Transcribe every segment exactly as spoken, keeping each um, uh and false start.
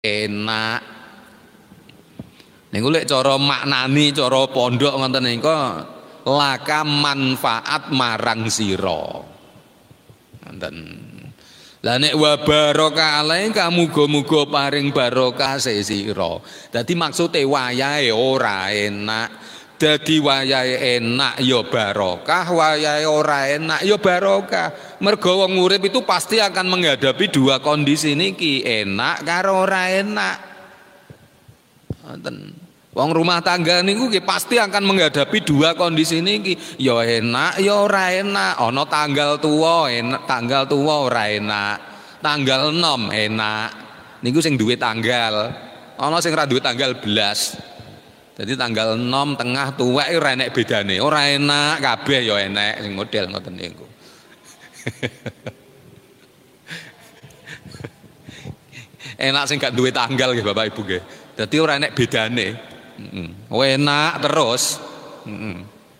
enak. Niku lek cara maknani cara pondok ngoten niku laka manfaat marang sira. Ngoten. Lah nek wa barokah alaika muga-muga paring barokah sira. Dadi maksude wayahe ora enak. Dadi wayahe enak ya barokah, wayahe ora enak ya barokah. Mergo wong urip itu pasti akan menghadapi dua kondisi niki, enak karo ora enak. Ngoten. Wong rumah tangga niku pasti akan menghadapi dua kondisi niki, ya enak ya ora enak. Ana tanggal tuwa enak, tanggal tuwa ora enak. Tanggal enom enak. Niku sing duwe tanggal. Ana sing ora duwe tanggal belas. Jadi tanggal enom tengah tuwek ora enek bedane. Ora enak kabeh ya enek sing model ngoten niku. Enak sing gak duwe tanggal nggih Bapak Ibu nggih. Dadi ora enek bedane. Heeh. Enak terus. Heeh.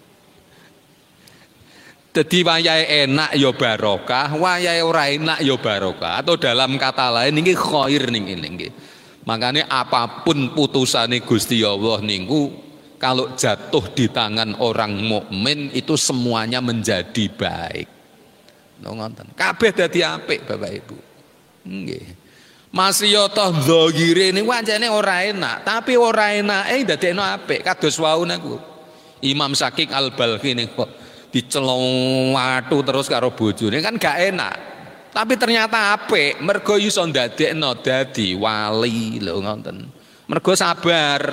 Dadi wayahe enak ya barokah, wayahe ora enak ya barokah. Atau dalam kata lain niki khair ning ngene nggih. Makanya apapun putusane Gusti Allah niku kalau jatuh di tangan orang mukmin itu semuanya menjadi baik. Ngoten. Kabeh dadi apik Bapak Ibu. Nggih. Masih yo toh zahire niku pancene ora enak, tapi ora enake dadekno apik kados wau niku. Imam Syakik Al-Balkhi niku dicelong watu terus karo bojone kan gak enak. Tapi ternyata apik, mergo iso ndadekno dadi wali lho ngoten. Mergo sabar.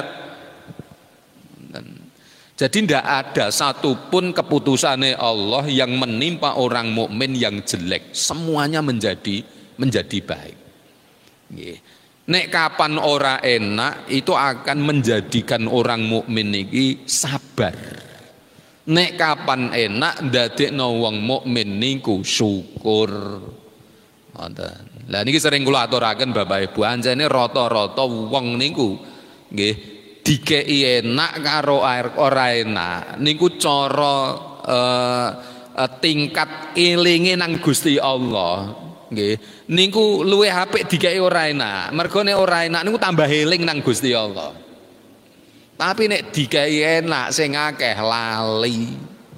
Jadi tidak ada satupun keputusannya Allah yang menimpa orang mukmin yang jelek, semuanya menjadi menjadi baik. Nek kapan ora enak itu akan menjadikan orang mukmin niki sabar. Nek kapan enak ndadekno wong mukmin niku syukur. Ngoten. Lah niki sering kula aturaken Bapak Ibu, anjene rata-rata wong niku nggih dikei enak karo ora enak niku cara uh, uh, tingkat elinge nang Gusti Allah nggih niku luwih apik dikei ora enak. Mergo nek ora enak niku tambah eling nang Gusti Allah. Tapi nek dikei enak sing akeh lali.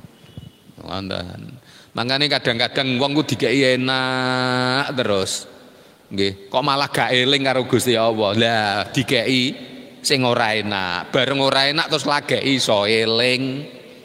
Ngoten. Mangane kadang-kadang wong ku dikei enak terus nggih kok malah gak eling karo Gusti Allah. Lah dikei sing ora enak, bareng ora enak terus lagi iso eling.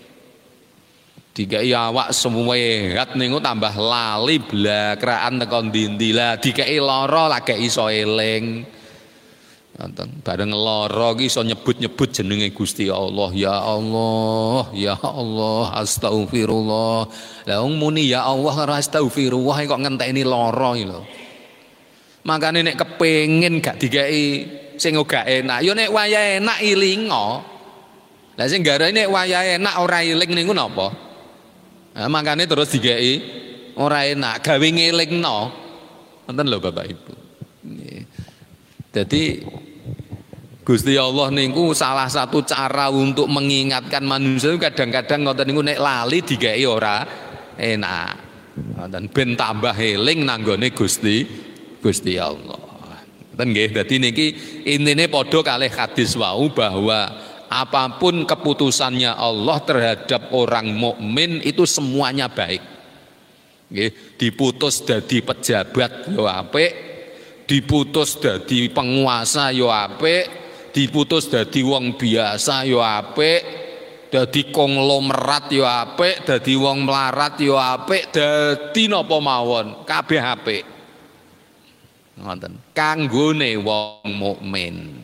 Dikai awak semuehat niku tambah lali blakraan teko ndi-ndi. Lah dikai lara lagi iso eling. Ngoten, bareng lara iki iso nyebut-nyebut jenenge Gusti Allah. Ya Allah, ya Allah, astagfirullah. Lah wong muni ya Allah ora astagfirullah kok ngenteni lara iki lho. Makane nek kepengin gak dikai sing gak enak yo nek wayahe enak ilingo. Lah sing garane nek wayahe enak ora iling niku napa? Nah, makane terus dikeki ora enak gawe ngelingno. Ngoten lho Bapak Ibu. Nggih. Dadi Gusti Allah niku salah satu cara untuk mengingatkan manusia kadang-kadang ngoten niku nek lali dikeki ora enak. Ngoten ben tambah eling nanggone Gusti Gusti Allah. Nggih, dadi niki intine padha kalih hadis wau bahwa apapun keputusannya Allah terhadap orang mukmin itu semuanya baik. Nggih, diputus dadi pejabat yo apik, diputus dadi penguasa yo apik, diputus dadi wong biasa yo apik, dadi konglomerat yo apik, dadi wong melarat yo apik, dadi napa mawon kabeh apik. Ngoten kanggone wong mukmin.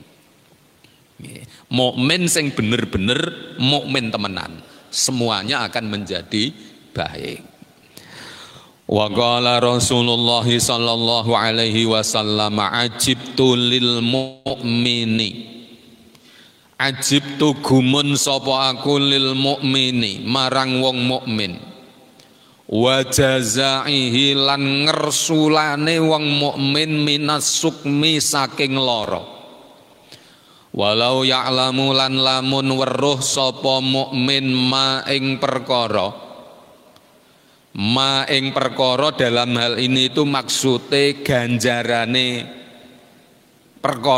Mukmin sing bener-bener mukmin temenan, semuanya akan menjadi baik. Wa qala Rasulullah sallallahu alaihi wasallam ajibtu lil mu'mini. Ajibtu gumun sapa aku lil mu'mini marang wong mukmin. Wa jazaihi lan ngersulane wong mukmin minas sukmi saking lara. Walau ya'lamu lan lamun weruh sapa mukmin ma ing perkara. Ma ing perkara dalam hal ini itu maksude ganjarane perkara